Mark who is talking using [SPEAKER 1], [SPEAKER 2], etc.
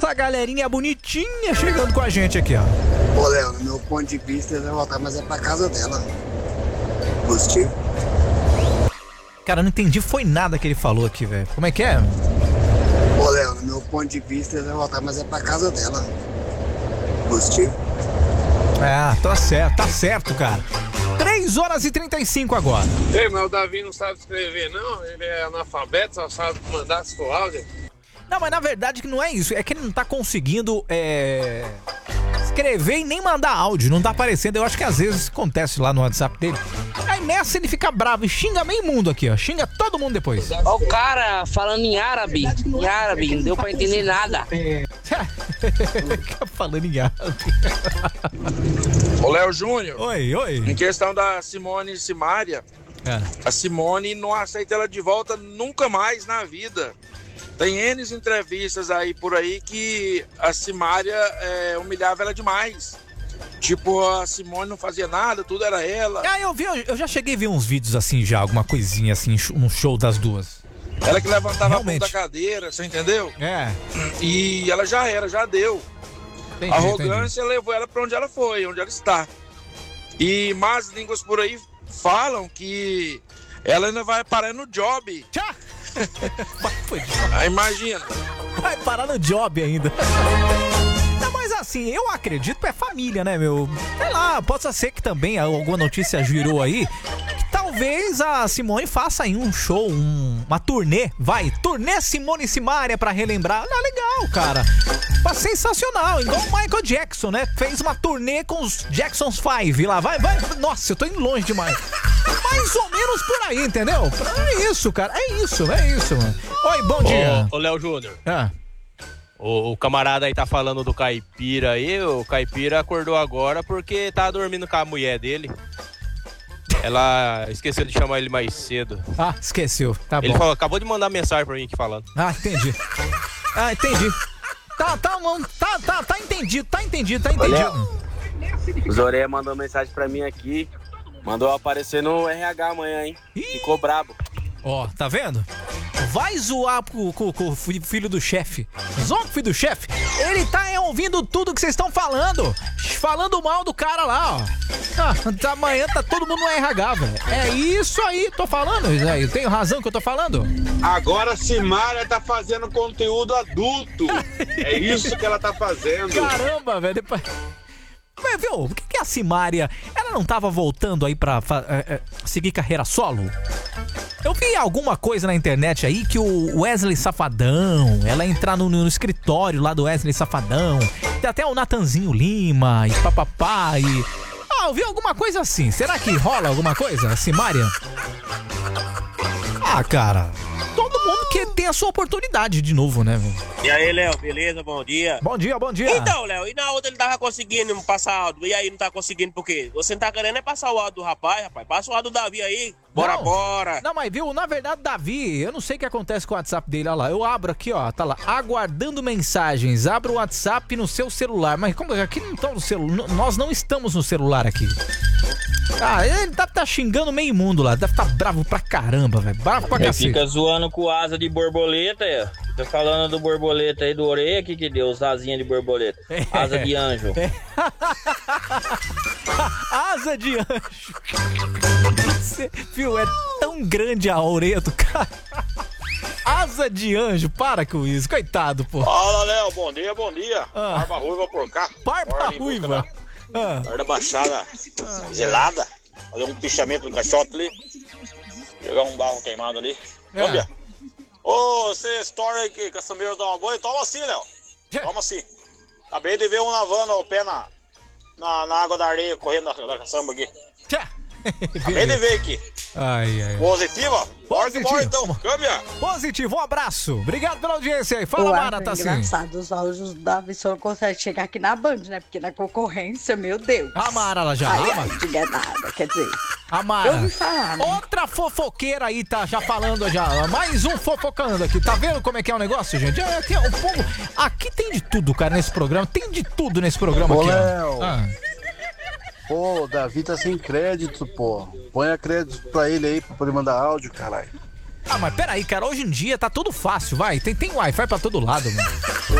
[SPEAKER 1] essa galerinha bonitinha chegando com a gente aqui, ó.
[SPEAKER 2] Ô, Léo, no meu ponto de vista, ele vai voltar, mas é pra casa dela. Positivo.
[SPEAKER 1] Cara, eu não entendi foi nada que ele falou aqui, velho. Como é que é?
[SPEAKER 2] Ô, Léo, no meu ponto de vista, ele vai voltar, mas é pra casa dela. Positivo.
[SPEAKER 1] Ah, tá certo, cara. 3h35 agora.
[SPEAKER 3] Ei, mas o Davi não sabe escrever, não? Ele é analfabeto, só sabe mandar seu áudio.
[SPEAKER 1] Não, mas na verdade que não é isso. É que ele não tá conseguindo escrever e nem mandar áudio. Não tá aparecendo. Eu acho que às vezes acontece lá no WhatsApp dele. Aí nessa ele fica bravo e xinga meio mundo aqui, ó. Xinga todo mundo depois.
[SPEAKER 4] Ó o cara falando em árabe, não deu pra entender nada.
[SPEAKER 1] Fica falando em árabe.
[SPEAKER 3] Ô, Léo Júnior.
[SPEAKER 1] Oi.
[SPEAKER 3] Em questão da Simone e Simária, a Simone não aceita ela de volta nunca mais na vida. Tem N entrevistas aí por aí que a Simária humilhava ela demais. Tipo, a Simone não fazia nada, tudo era ela.
[SPEAKER 1] Ah, eu já cheguei a ver uns vídeos assim já, alguma coisinha assim, um show das duas.
[SPEAKER 3] Ela que levantava
[SPEAKER 1] Realmente.
[SPEAKER 3] a bunda da cadeira, você entendeu?
[SPEAKER 1] É.
[SPEAKER 3] E ela já deu.
[SPEAKER 1] Entendi,
[SPEAKER 3] A arrogância levou ela pra onde ela foi, onde ela está. E más línguas por aí falam que ela ainda vai parar no job.
[SPEAKER 1] Tchau!
[SPEAKER 3] Imagina.
[SPEAKER 1] Vai parar no job ainda. Não, mas assim, eu acredito que é família, né, meu? Sei lá, possa ser que também alguma notícia girou aí que talvez a Simone faça aí um show, uma turnê. Turnê Simone e Simária pra relembrar. Ah, legal, cara. Sensacional, igual o Michael Jackson, né? Fez uma turnê com os Jacksons 5 lá. Vai. Nossa, eu tô indo longe demais. Mais ou menos por aí, entendeu? É isso, cara. É isso, mano. Oi, bom dia.
[SPEAKER 5] Ô, Léo Júnior.
[SPEAKER 1] Ah.
[SPEAKER 5] O camarada aí tá falando do caipira aí. O caipira acordou agora porque tá dormindo com a mulher dele. Ela esqueceu de chamar ele mais cedo.
[SPEAKER 1] Ah, esqueceu. Tá bom.
[SPEAKER 5] Ele falou, acabou de mandar mensagem pra mim aqui falando.
[SPEAKER 1] Ah, entendi. Tá entendido.
[SPEAKER 6] O Zoré mandou mensagem pra mim aqui. Mandou aparecer no RH amanhã, hein? Ficou brabo.
[SPEAKER 1] Ó, tá vendo? Vai zoar com o filho do chefe. Zoa com o filho do chefe. Ele tá ouvindo tudo que vocês estão falando. Falando mal do cara lá, ó. Amanhã tá todo mundo no RH, velho. É isso aí, tô falando. Eu tenho razão que eu tô falando.
[SPEAKER 7] Agora a Simária tá fazendo conteúdo adulto. É isso que ela tá fazendo.
[SPEAKER 1] Caramba, velho. Mas, viu, por que a Simária, ela não tava voltando aí pra seguir carreira solo? Eu vi alguma coisa na internet aí que o Wesley Safadão, ela entrar no escritório lá do Wesley Safadão, tem até o Natanzinho Lima e papapá e... eu vi alguma coisa assim. Será que rola alguma coisa, Simária? Cara, todo mundo que tem a sua oportunidade de novo, né?
[SPEAKER 8] E aí, Léo, beleza? Bom dia.
[SPEAKER 1] Bom dia.
[SPEAKER 8] Então, Léo, e na outra ele tava conseguindo passar áudio, e aí não tá conseguindo por quê? Você não tá querendo passar o áudio do rapaz. Passa o áudio do Davi aí. Bora.
[SPEAKER 1] Não, mas viu, na verdade, Davi, eu não sei o que acontece com o WhatsApp dele, olha lá. Eu abro aqui, ó, tá lá, aguardando mensagens. Abro o WhatsApp no seu celular. Mas como aqui não estamos no celular? Nós não estamos no celular aqui. Ele tá xingando meio mundo lá. Deve tá bravo pra caramba, velho. Bravo pra cacete.
[SPEAKER 4] Fica zoando com asa de borboleta, Tá falando do borboleta aí do orelha, que deu? Os asinhas de borboleta. Asa de anjo.
[SPEAKER 1] Asa de anjo. Viu, é tão grande a orelha do cara. Asa de anjo, para com isso. Coitado, pô.
[SPEAKER 7] Fala, Léo, bom dia. Barba ruiva por cá.
[SPEAKER 1] Barba ruiva.
[SPEAKER 7] Da baixada gelada. Fazer um pichamento no caixote ali. Pegar um barro queimado ali. Câmbia. Você estoura aí que caçambeiro dá uma banho. Toma assim, Léo. Toma assim. Acabei de ver um lavando o pé na água da areia, correndo da caçamba aqui. Acabei de ver aqui. Positiva? Bora então, câmbia.
[SPEAKER 1] Positivo, um abraço. Obrigado pela audiência aí. Fala, Mara, tá assim.
[SPEAKER 9] Engraçado, os áudios da Davi não consegue chegar aqui na Band, né? Porque na concorrência, meu Deus.
[SPEAKER 1] A Mara, ela já.
[SPEAKER 9] Não diga nada, quer dizer.
[SPEAKER 1] A Mara.
[SPEAKER 9] Eu ouvi falar, né?
[SPEAKER 1] Outra fofoqueira aí tá já falando já. Mais um fofocando aqui. Tá vendo como é que é o negócio, gente? Aqui, o povo... aqui tem de tudo, cara, nesse programa. Tem de tudo nesse programa aqui.
[SPEAKER 2] Léo. Pô, o Davi tá sem crédito, pô. Põe a crédito pra ele aí pra poder mandar áudio, caralho.
[SPEAKER 1] Mas peraí, cara, hoje em dia tá tudo fácil, vai. Tem Wi-Fi pra todo lado, mano.